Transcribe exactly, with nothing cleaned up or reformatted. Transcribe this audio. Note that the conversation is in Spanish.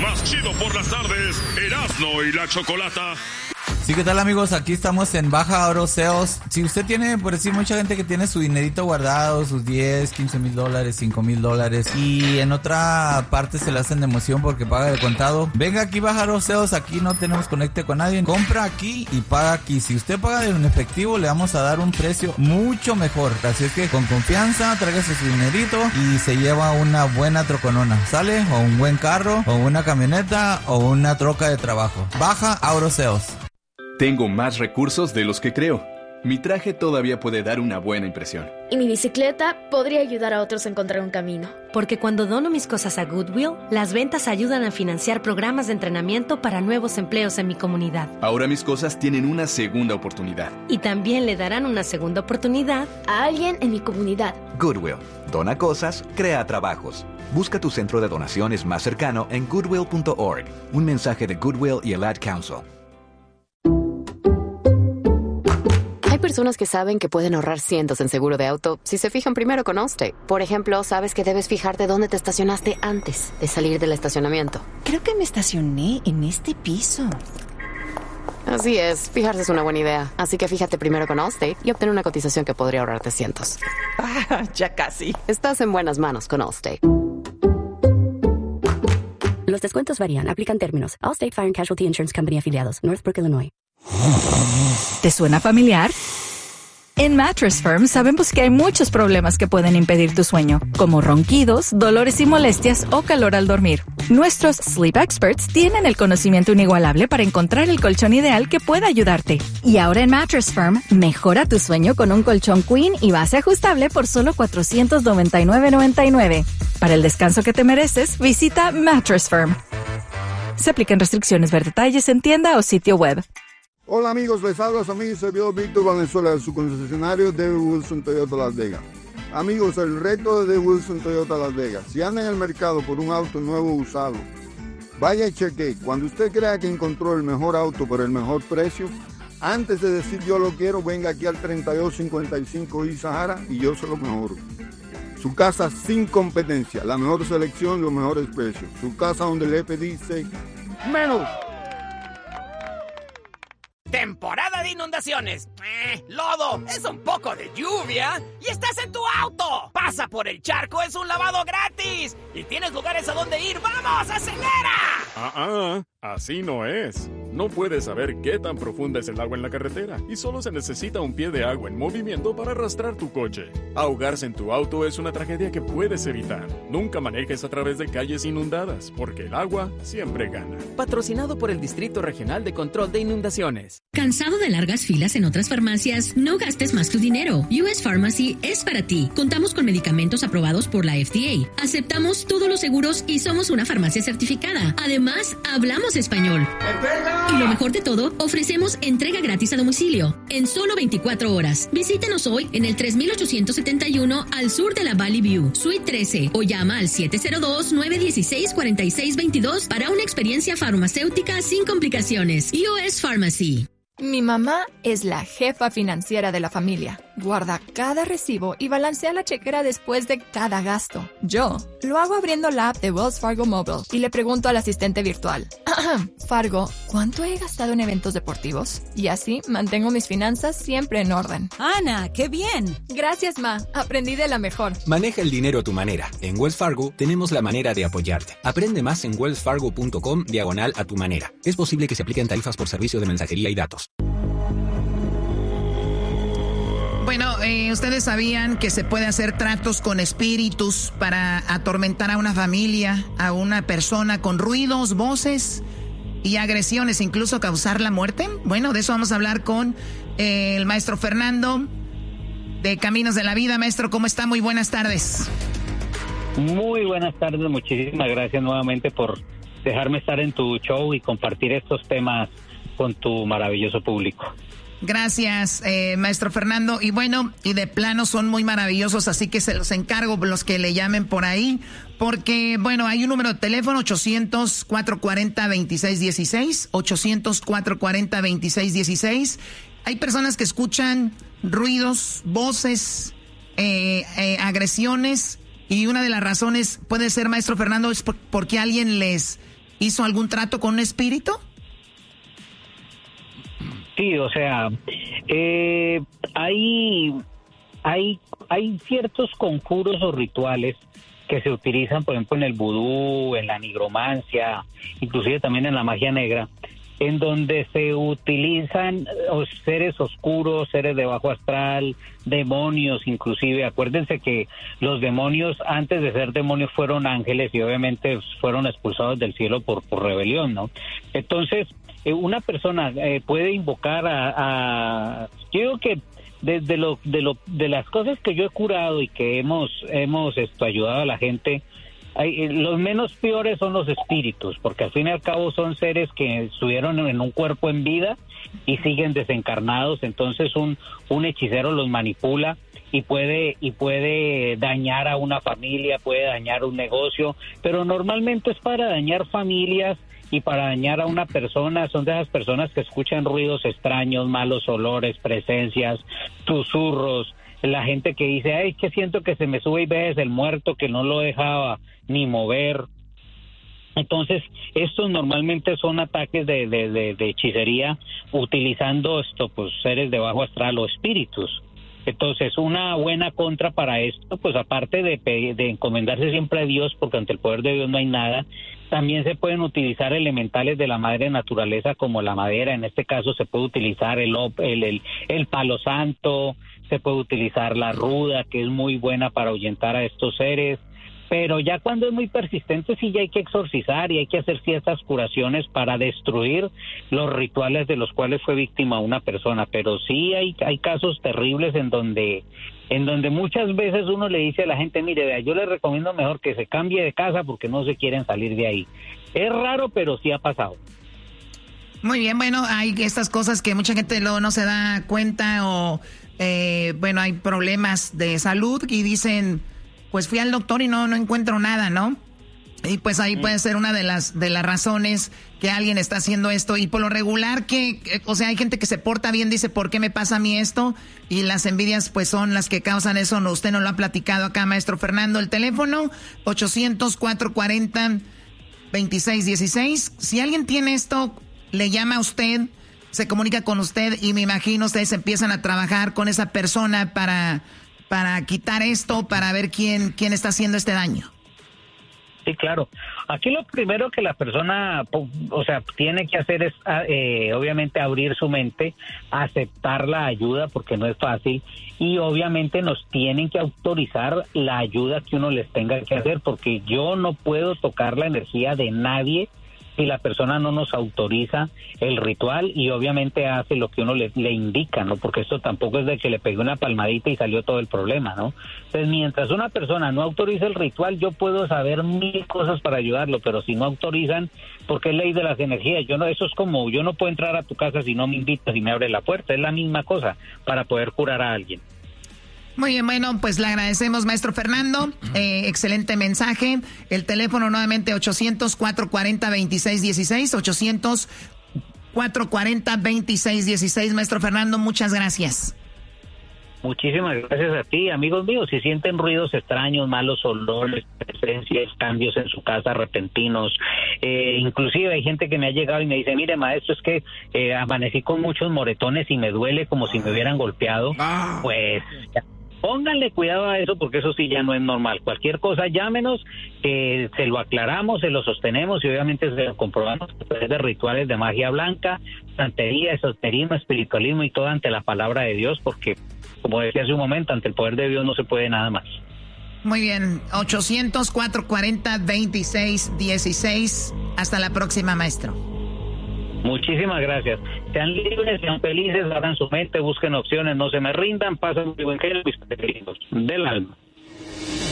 más chido por las tardes, Erasmo y la Chocolata. Sí, ¿qué tal, amigos? Aquí estamos en Baja Oro Sales. Si usted tiene, por decir, mucha gente que tiene su dinerito guardado, sus diez, quince mil dólares, cinco mil dólares, y en otra parte se le hacen de emoción porque paga de contado, venga aquí Baja Oro Sales, aquí no tenemos conecte con nadie, compra aquí y paga aquí. Si usted paga de un efectivo, le vamos a dar un precio mucho mejor. Así es que con confianza, tráigase su dinerito y se lleva una buena troconona, ¿sale? O un buen carro, o una camioneta, o una troca de trabajo. Baja Oro Sales. Tengo más recursos de los que creo. Mi traje todavía puede dar una buena impresión. Y mi bicicleta podría ayudar a otros a encontrar un camino. Porque cuando dono mis cosas a Goodwill, las ventas ayudan a financiar programas de entrenamiento para nuevos empleos en mi comunidad. Ahora mis cosas tienen una segunda oportunidad. Y también le darán una segunda oportunidad a alguien en mi comunidad. Goodwill. Dona cosas, crea trabajos. Busca tu centro de donaciones más cercano en goodwill punto org. Un mensaje de Goodwill y el Ad Council. Hay personas que saben que pueden ahorrar cientos en seguro de auto si se fijan primero con Allstate. Por ejemplo, sabes que debes fijarte dónde te estacionaste antes de salir del estacionamiento. Creo que me estacioné en este piso. Así es, fijarse es una buena idea. Así que fíjate primero con Allstate y obtén una cotización que podría ahorrarte cientos. Ah, ya casi. Estás en buenas manos con Allstate. Los descuentos varían. Aplican términos. Allstate Fire and Casualty Insurance Company afiliados. Northbrook, Illinois. ¿Te suena familiar? En Mattress Firm sabemos que hay muchos problemas que pueden impedir tu sueño, como ronquidos, dolores y molestias o calor al dormir. Nuestros Sleep Experts tienen el conocimiento inigualable para encontrar el colchón ideal que pueda ayudarte. Y ahora en Mattress Firm, mejora tu sueño con un colchón Queen y base ajustable por solo cuatrocientos noventa y nueve noventa y nueve. Para el descanso que te mereces, visita Mattress Firm. Se aplican restricciones. Ver detalles en tienda o sitio web. Hola amigos, les habla su amigo y servidor Víctor Valenzuela de su concesionario de Wilson Toyota Las Vegas. Amigos, el reto de Wilson Toyota Las Vegas. Si anda en el mercado por un auto nuevo usado, vaya y cheque. Cuando usted crea que encontró el mejor auto por el mejor precio, antes de decir yo lo quiero, venga aquí al treinta y dos cincuenta y cinco y Sahara y yo se lo mejoro. Su casa sin competencia, la mejor selección, los mejores precios. Su casa donde le pediste menos. Temporada de inundaciones. Eh, lodo, es un poco de lluvia y estás en tu auto. Pasa por el charco, es un lavado gratis. Y tienes lugares a donde ir. ¡Vamos, acelera! Ah, ah, así no es. No puedes saber qué tan profunda es el agua en la carretera y solo se necesita un pie de agua en movimiento para arrastrar tu coche. Ahogarse en tu auto es una tragedia que puedes evitar. Nunca manejes a través de calles inundadas, porque el agua siempre gana. Patrocinado por el Distrito Regional de Control de Inundaciones. ¿Cansado de largas filas en otras farmacias? No gastes más tu dinero. U S Pharmacy es para ti. Contamos con medicamentos aprobados por la F D A. Aceptamos todos los seguros y somos una farmacia certificada. Además, hablamos español. Y lo mejor de todo, ofrecemos entrega gratis a domicilio en solo veinticuatro horas. Visítenos hoy en el tres mil ochocientos setenta y uno al sur de la Valley View, Suite trece, o llama al siete cero dos, nueve uno seis, cuatro seis dos dos para una experiencia farmacéutica sin complicaciones. U S Pharmacy. Mi mamá es la jefa financiera de la familia. Guarda cada recibo y balancea la chequera después de cada gasto. Yo lo hago abriendo la app de Wells Fargo Mobile y le pregunto al asistente virtual. Fargo, ¿cuánto he gastado en eventos deportivos? Y así mantengo mis finanzas siempre en orden. Ana, ¡qué bien! Gracias, Ma. Aprendí de la mejor. Maneja el dinero a tu manera. En Wells Fargo tenemos la manera de apoyarte. Aprende más en wellsfargo.com diagonal a tu manera. Es posible que se apliquen tarifas por servicio de mensajería y datos. Bueno, eh, ustedes sabían que se puede hacer tratos con espíritus para atormentar a una familia, a una persona con ruidos, voces y agresiones, incluso causar la muerte. Bueno, de eso vamos a hablar con eh, el maestro Fernando de Caminos de la Vida. Maestro, ¿cómo está? Muy buenas tardes. Muy buenas tardes, muchísimas gracias nuevamente por dejarme estar en tu show y compartir estos temas con tu maravilloso público. Gracias, eh, maestro Fernando. Y bueno, y de plano son muy maravillosos, así que se los encargo los que le llamen por ahí, porque, bueno, hay un número de teléfono, ochocientos, cuatrocientos cuarenta, veintiséis dieciséis, ochocientos, cuatrocientos cuarenta, veintiséis dieciséis. Hay personas que escuchan ruidos, voces, eh, eh, agresiones, y una de las razones puede ser, maestro Fernando, es por, porque alguien les hizo algún trato con un espíritu? Sí, o sea, eh, hay, hay, hay ciertos conjuros o rituales que se utilizan, por ejemplo, en el vudú, en la nigromancia, inclusive también en la magia negra, en donde se utilizan seres oscuros, seres de bajo astral, demonios inclusive. Acuérdense que los demonios, antes de ser demonios, fueron ángeles y obviamente fueron expulsados del cielo por, por rebelión, ¿no? Entonces, eh, una persona eh, puede invocar a, a... Yo digo que desde lo, de, lo, de las cosas que yo he curado y que hemos, hemos esto, ayudado a la gente, Hay, los menos peores son los espíritus, porque al fin y al cabo son seres que estuvieron en un cuerpo en vida y siguen desencarnados. Entonces un, un hechicero los manipula y puede, y puede dañar a una familia, puede dañar un negocio, pero normalmente es para dañar familias y para dañar a una persona. Son de esas personas que escuchan ruidos extraños, malos olores, presencias, susurros. La gente que dice, ay, que siento que se me sube y ves el muerto que no lo dejaba ni mover. Entonces, estos normalmente son ataques de, de, de, de hechicería utilizando esto, pues, seres de bajo astral o espíritus. Entonces, una buena contra para esto, pues aparte de, de encomendarse siempre a Dios, porque ante el poder de Dios no hay nada, también se pueden utilizar elementales de la madre naturaleza como la madera. En este caso se puede utilizar el, el, el, el palo santo, se puede utilizar la ruda, que es muy buena para ahuyentar a estos seres. Pero ya cuando es muy persistente, sí ya hay que exorcizar y hay que hacer ciertas curaciones para destruir los rituales de los cuales fue víctima una persona. Pero sí hay, hay casos terribles en donde, en donde muchas veces uno le dice a la gente, mire, vea, yo le recomiendo mejor que se cambie de casa porque no se quieren salir de ahí. Es raro, pero sí ha pasado. Muy bien, bueno, hay estas cosas que mucha gente luego no se da cuenta o, eh, bueno, hay problemas de salud y dicen, pues fui al doctor y no, no encuentro nada, ¿no? Y pues ahí puede ser una de las de las razones que alguien está haciendo esto. Y por lo regular, que, o sea, hay gente que se porta bien, dice, ¿por qué me pasa a mí esto? Y las envidias, pues, son las que causan eso. No, usted no lo ha platicado acá, maestro Fernando. El teléfono, ochocientos, cuatrocientos cuarenta, veintiséis dieciséis. Si alguien tiene esto, le llama a usted, se comunica con usted y me imagino ustedes empiezan a trabajar con esa persona para... para quitar esto, para ver quién, quién está haciendo este daño. Sí, claro. Aquí lo primero que la persona, o sea, tiene que hacer es, eh, obviamente, abrir su mente, aceptar la ayuda, porque no es fácil, y obviamente nos tienen que autorizar la ayuda que uno les tenga que hacer, porque yo no puedo tocar la energía de nadie si la persona no nos autoriza el ritual y obviamente hace lo que uno le, le indica, ¿no? Porque esto tampoco es de que le pegue una palmadita y salió todo el problema, ¿no? Entonces, mientras una persona no autoriza el ritual, yo puedo saber mil cosas para ayudarlo, pero si no autorizan, porque es ley de las energías, yo no, eso es como, yo no puedo entrar a tu casa si no me invitas y me abres la puerta, es la misma cosa para poder curar a alguien. Muy bien, bueno, pues le agradecemos, maestro Fernando. Eh, excelente mensaje. El teléfono nuevamente ochocientos, cuatrocientos cuarenta, veintiséis dieciséis. ochocientos, cuatrocientos cuarenta, veintiséis dieciséis. Maestro Fernando, muchas gracias. Muchísimas gracias a ti, amigos míos. Si sienten ruidos extraños, malos olores, presencias, cambios en su casa repentinos, eh, inclusive hay gente que me ha llegado y me dice, mire, maestro, es que eh, amanecí con muchos moretones y me duele como si me hubieran golpeado, ah. pues... Ya. Pónganle cuidado a eso porque eso sí ya no es normal. Cualquier cosa, llámenos, que se lo aclaramos, se lo sostenemos y obviamente se lo comprobamos a través de rituales de magia blanca, santería, esoterismo, espiritualismo y todo ante la palabra de Dios, porque, como decía hace un momento, ante el poder de Dios no se puede nada más. Muy bien, ochocientos, cuatrocientos cuarenta, veintiséis dieciséis. Hasta la próxima, maestro. Muchísimas gracias. Sean libres, sean felices, abran su mente, busquen opciones, no se me rindan, pasen muy buen genio, mis peregrinos del alma.